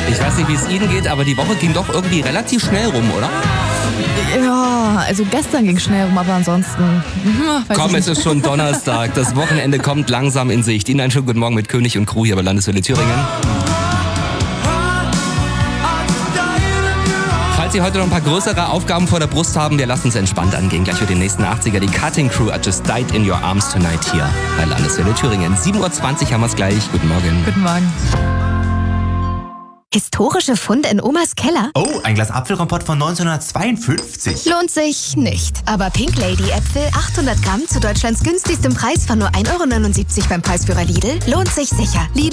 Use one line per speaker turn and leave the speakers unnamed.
Ich weiß nicht, wie es Ihnen geht, aber die Woche ging doch irgendwie relativ schnell rum, oder?
Ja, also gestern ging schnell rum, aber ansonsten...
Komm, es ist schon Donnerstag. Das Wochenende kommt langsam in Sicht. Ihnen einen schönen guten Morgen mit König und Crew hier bei Landeswelle Thüringen. Falls Sie heute noch ein paar größere Aufgaben vor der Brust haben, wir lassen es entspannt angehen. Gleich für den nächsten 80er. Die Cutting Crew I Just Died in Your Arms Tonight hier bei Landeswelle Thüringen. 7.20 Uhr haben wir es gleich. Guten Morgen.
Guten Morgen.
Historische Funde in Omas Keller?
Oh, ein Glas Apfelkompott von 1952.
Lohnt sich nicht. Aber Pink Lady Äpfel 800 Gramm zu Deutschlands günstigstem Preis von nur 1,79 € beim Preisführer Lidl lohnt sich sicher. Lidl